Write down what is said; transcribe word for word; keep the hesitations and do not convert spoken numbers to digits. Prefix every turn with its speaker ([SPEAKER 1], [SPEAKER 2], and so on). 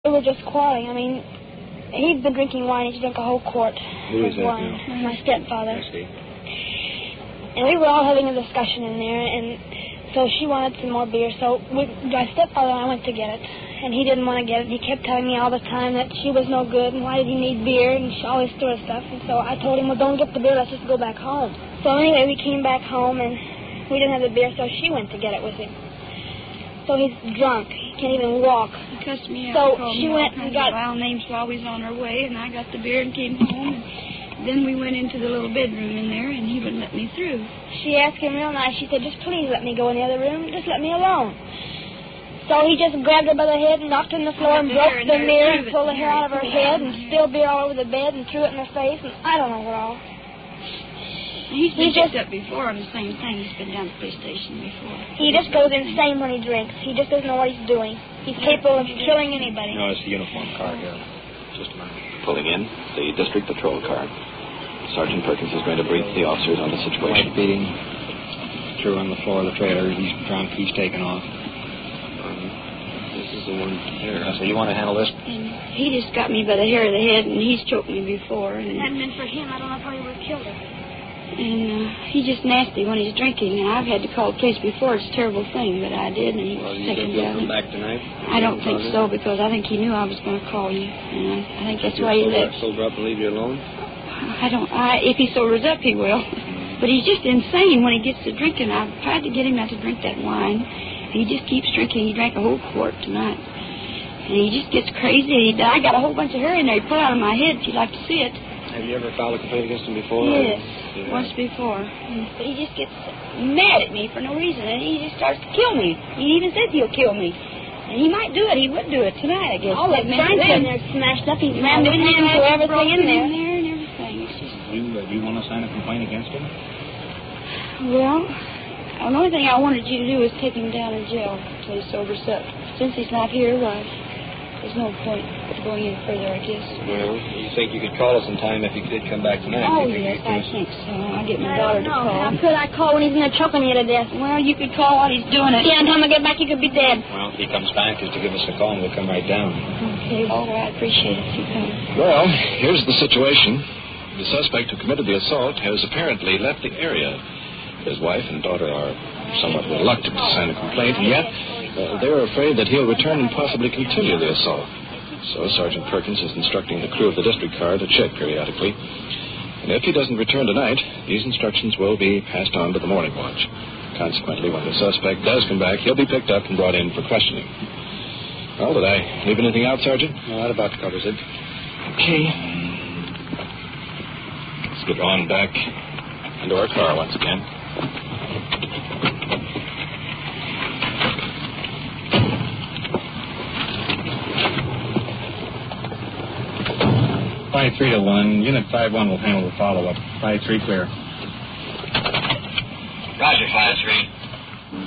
[SPEAKER 1] We were just quarreling. I mean, he'd been drinking wine. He drank a whole quart
[SPEAKER 2] Who
[SPEAKER 1] of
[SPEAKER 2] is that
[SPEAKER 1] wine.
[SPEAKER 2] now?
[SPEAKER 1] My stepfather.
[SPEAKER 2] I see.
[SPEAKER 1] And we were all having a discussion in there, and so she wanted some more beer. So we, my stepfather and I went to get it, and he didn't want to get it. He kept telling me all the time that she was no good, and why did he need beer, and she always sort of stuff. And so I told him, well, don't get the beer. Let's just go back home. So anyway, we came back home, and we didn't have the beer, so she went to get it with him. So he's drunk. He can't even walk.
[SPEAKER 3] He cussed me
[SPEAKER 1] So
[SPEAKER 3] out.
[SPEAKER 1] she went and got
[SPEAKER 3] wild names while we was on our way, and I got the beer and came home. And then we went into the little bedroom in there, and he wouldn't let me through.
[SPEAKER 1] She asked him real nice. She said, just please let me go in the other room. Just let me alone. So he just grabbed her by the head and knocked her on the floor and broke the mirror and pulled the hair out of her head and spilled beer all over the bed and threw it in her face, and I don't know what all.
[SPEAKER 3] He's been
[SPEAKER 1] He
[SPEAKER 3] picked
[SPEAKER 1] just-
[SPEAKER 3] up before on the same thing. He's been down to the police station before.
[SPEAKER 1] He just goes insane when he drinks. He just doesn't know what he's doing. He's capable of killing anybody.
[SPEAKER 2] No, it's the uniform car here. Just a minute.
[SPEAKER 4] Pulling in, the district patrol car. Sergeant Perkins is going to brief the officers on the situation.
[SPEAKER 2] White beating. Threw on the floor of the trailer. He's drunk. He's taken off.
[SPEAKER 4] This is the one here.
[SPEAKER 2] So you want to handle this?
[SPEAKER 3] And he just got me by the hair of the head, and he's choked me before.
[SPEAKER 1] If it
[SPEAKER 3] And,
[SPEAKER 1] hadn't been for him, I don't know if he would have killed her.
[SPEAKER 3] and uh, he's just nasty when he's drinking, and I've had to call the police before. It's a terrible thing, but I did, and he
[SPEAKER 4] Well,
[SPEAKER 3] was
[SPEAKER 4] you
[SPEAKER 3] taken
[SPEAKER 4] think he'll
[SPEAKER 3] down.
[SPEAKER 4] come back tonight?
[SPEAKER 3] I don't think so, because I think he knew I was going to call you, and I, I think that's why he left.
[SPEAKER 4] Sober up and leave you alone?
[SPEAKER 3] I don't. I if he sobers up, he will. But he's just insane when he gets to drinking. I've tried to get him not to drink that wine. He just keeps drinking. He drank a whole quart tonight, and he just gets crazy. He, I got a whole bunch of hair in there. He put out of my head. If you'd like to see it.
[SPEAKER 4] Have you ever filed a complaint against him before?
[SPEAKER 3] Yes,
[SPEAKER 4] Yeah.
[SPEAKER 3] once before. But he just gets mad at me for no reason, and he just starts to kill me. He even says he'll kill me. And he might do it. He would do it tonight, I guess.
[SPEAKER 1] All the furniture in there smashed up. He slammed the pan to everything in there.
[SPEAKER 3] In there and everything. It's just...
[SPEAKER 2] You, uh, you want to sign a complaint against him?
[SPEAKER 3] Well, the only thing I wanted you to do is take him down in jail until he sobers up. Since he's not here, well, there's no point of going any further, I guess.
[SPEAKER 4] Well, you think you could call us in time if he did come back tonight?
[SPEAKER 3] Oh,
[SPEAKER 4] You think
[SPEAKER 3] yes,
[SPEAKER 4] you
[SPEAKER 3] I
[SPEAKER 4] could-
[SPEAKER 3] think so. I'll get my
[SPEAKER 1] I
[SPEAKER 3] daughter
[SPEAKER 1] don't
[SPEAKER 3] to
[SPEAKER 1] know.
[SPEAKER 3] call.
[SPEAKER 1] How could I call when he's in there choking you to death?
[SPEAKER 3] Well, you could call while he's doing it.
[SPEAKER 1] Yeah, and time I get back, you could be dead.
[SPEAKER 2] Well, if he comes back, is to give us a call and we'll come right down.
[SPEAKER 3] Okay, well, I appreciate it if you come.
[SPEAKER 5] Well, here's the situation. The suspect who committed the assault has apparently left the area. His wife and daughter are somewhat reluctant to sign a complaint, and yet uh, they're afraid that he'll return and possibly continue the assault. So Sergeant Perkins is instructing the crew of the district car to check periodically. And if he doesn't return tonight, these instructions will be passed on to the morning watch. Consequently, when the suspect does come back, he'll be picked up and brought in for questioning. Well, did I leave anything out, Sergeant?
[SPEAKER 4] No, that about covers it.
[SPEAKER 5] Okay. Let's get on back into our car once again.
[SPEAKER 2] Five three to one. Unit five one will handle the follow-up. Five three clear.
[SPEAKER 6] Roger, five three.